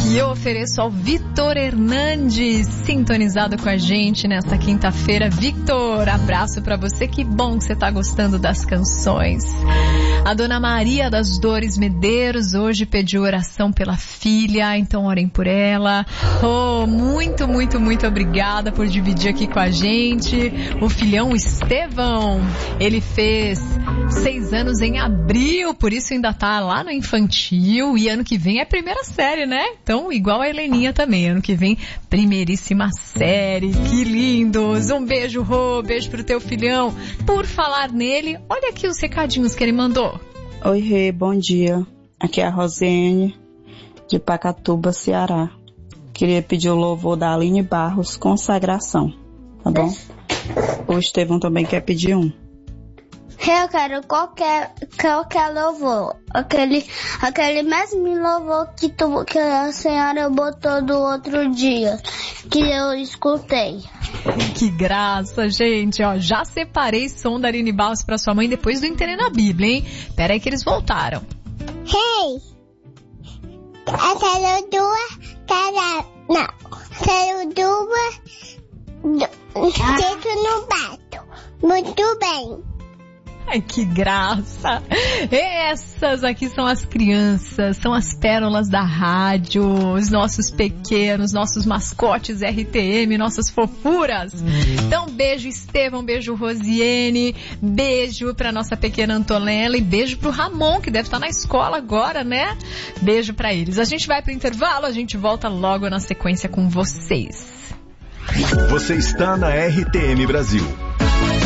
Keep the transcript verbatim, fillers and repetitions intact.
E eu ofereço ao Vitor Hernandes, sintonizado com a gente nesta quinta-feira. Victor, abraço pra você, que bom que você tá gostando das canções. A Dona Maria das Dores Medeiros hoje pediu oração pela filha, então orem por ela. Oh, muito, muito, muito obrigada por dividir aqui com a gente. O filhão Estevão, ele fez seis anos em abril, por isso ainda tá lá no infantil, e ano que vem é primeira série, né? Então, igual a Heleninha também, ano que vem, primeiríssima série. Que lindos! Um beijo, Rô, beijo pro teu filhão. Por falar nele, olha aqui os recadinhos que ele mandou. Oi, Rê, bom dia. Aqui é a Rosiane, de Pacatuba, Ceará. Queria pedir o louvor da Aline Barros, Consagração, tá bom? O Estevão também quer pedir um. Eu quero qualquer, qualquer louvor. Aquele, aquele mesmo louvor que, tu, que a senhora botou do outro dia, que eu escutei. Que graça, gente. Ó, já separei som da Aline Barros pra sua mãe depois do Entendendo a Bíblia, hein? Pera aí que eles voltaram. Hey! Eu quero duas, cara... Não. Quero duas... Dentro no bato. Muito bem. Ai, que graça! Essas aqui são as crianças, são as pérolas da rádio, os nossos pequenos, nossos mascotes R T M, nossas fofuras. Então, beijo Estevão, beijo Rosiane, beijo pra nossa pequena Antonella e beijo pro Ramon, que deve estar na escola agora, né? Beijo pra eles. A gente vai pro intervalo, a gente volta logo na sequência com vocês. Você está na R T M Brasil.